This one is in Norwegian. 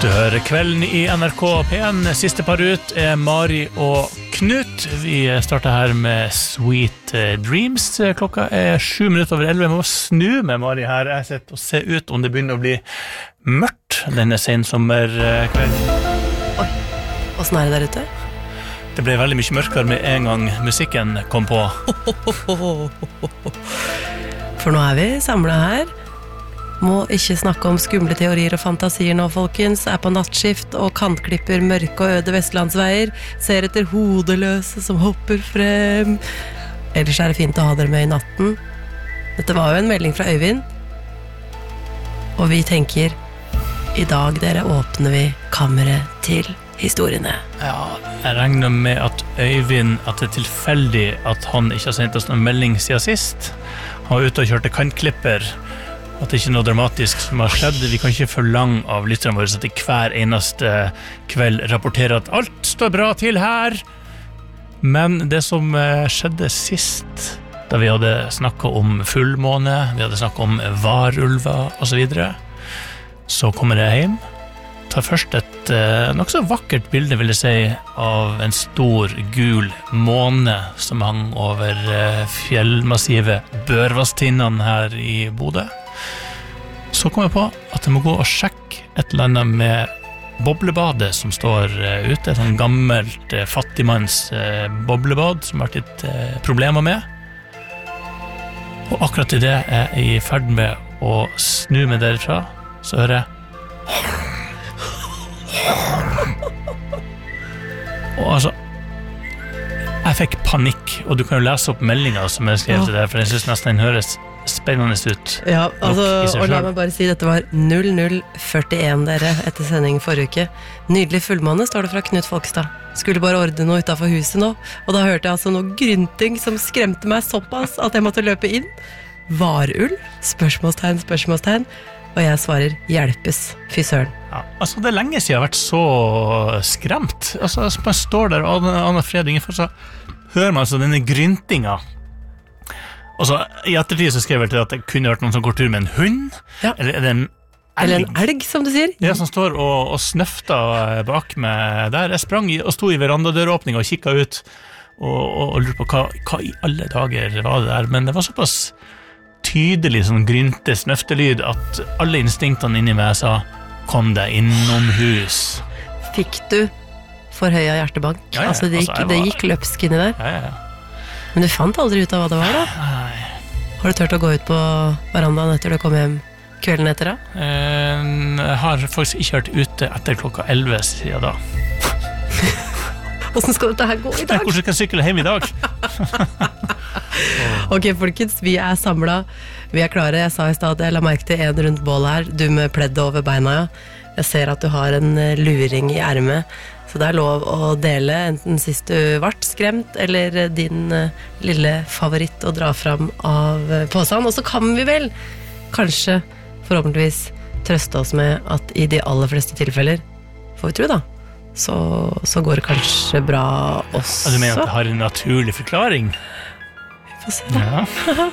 Du hører Kvelden i NRK P1. Siste par ut Mari og Knut. Vi starter her med Sweet Dreams. Klokka 7:07. Jeg må snu med Mari her. Jeg sitter og ser ut om det begynner å bli mørkt denne sensommerkvelden. Oi, hvordan det der ute? Det ble veldig mye mørkere med en gang musikken kom på. For nå vi samlet her. Må ikke snakke om skumle teorier og fantasier nå, folkens. På nattskift og kantklipper mørke og øde vestlandsveier. Ser etter hodeløse som hopper frem. Ellers det fint å ha dere med i natten. Dette var jo en melding fra Øyvind. Og vi tenker, i dag dere åpner vi kammeret til historiene. Ja, jeg regner med at Øyvind, at det tilfeldig at han ikke har sendt oss noen melding siden sist. Han var ute og kjørte kantklipper. At det ikke er noe dramatisk som har skjedd. Vi kan ikke forlange av lytterne våre at de hver eneste kveld rapporterer at alt står bra til her. Men det som skjedde sist, da vi hadde snakket om fullmåne, vi hadde snakket om varulver og så videre, så kommer jeg hjem, tar først et nok så vakkert bilde, vil jeg si, av en stor gul måne som hang over fjellmassivet Børvastinnan her i Bodø. Så kom jeg på at jeg må gå og sjekke et eller annet med boblebadet som står ute, et sånn gammelt fattigmanns boblebad som har vært litt problemer med. Og akkurat i det jeg i ferd med å snu meg derfra, så hører jeg og altså jeg fikk panikk, og du kan jo lese opp meldingen som jeg skrev til deg, for jeg synes nesten den høres spennende ut. Ja, altså, og la meg bare si, dette var 0041 dere etter sendingen forrige uke. Nydelig fullmåne, står det fra Knut Folkestad. Skulle bare ordne noe utenfor huset nå, og da hørte jeg altså noe grynting som skremte meg såpass at jeg måtte løpe inn. Varull? Spørsmålstegn, spørsmålstegn. Og jeg svarer, hjelpes, fy søren. Ja, altså det lenge siden jeg har vært så skremt. Altså, man står der, og Anna Fredingen, så hører man altså denne gryntinga. Og så i ettertid så skrev jeg til at det kunne vært noen som går tur med en hund, ja. Eller er det en elg? Eller en elg, som du sier. Ja, som står og snøfta bak meg der. Jeg sprang og sto i verandadøråpning og kikket ut, og lurte på hva i alle dager var det der. Men det var såpass tydelig sånn grynte snøftelyd at alle instinktene inni meg sa, kom deg innom hus. Fikk du forhøya hjertebank? Ja, altså det gikk løpsk inni der? Ja. Men du fant aldri ut av hva det var da? Nei. Har du tørt å gå ut på verandaen etter du kom hjem kvelden etter da? Jeg har faktisk ikke vært ute etter klokka 11 siden da. Hvordan skal dette her gå i dag? Hvordan skal jeg sykle hjem i dag? Ok, folkens, vi samlet. Vi klare. Jeg sa i sted at jeg la merke til en rundt bålet her. Du med pleddet over beina, ja. Jeg ser at du har en luring i ermet. Så det lov å dele enten sist du vart skremt, eller din lille favoritt å dra fram av påsen. Og så kan vi vel kanskje forhåpentligvis trøste oss med at i de aller fleste tilfeller, får vi tro da, så går det kanskje bra også. Du mener at det har en naturlig forklaring? Vi får se da. Ja.